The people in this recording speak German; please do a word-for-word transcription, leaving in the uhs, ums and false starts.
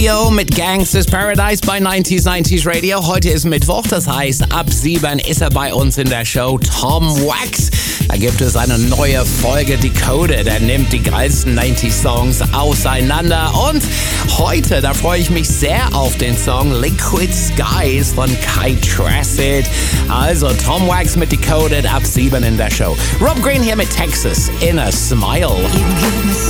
Yo, mit Gangsters Paradise bei neunzig neunzig Radio. Heute ist Mittwoch, das heißt, ab sieben ist er bei uns in der Show, Tom Wax. Da gibt es eine neue Folge Decoded. Er nimmt die geilsten neunzig Songs auseinander. Und heute, da freue ich mich sehr auf den Song Liquid Skies von Kai Tracid. Also Tom Wax mit Decoded ab sieben in der Show. Rob Green hier mit Texas in a Smile.